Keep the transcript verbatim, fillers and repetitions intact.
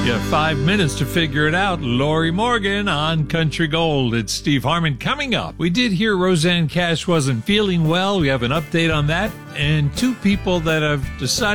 You have five minutes to figure it out. Lori Morgan on Country Gold. It's Steve Harmon coming up. We did hear Roseanne Cash wasn't feeling well. We have an update on that. And two people that have decided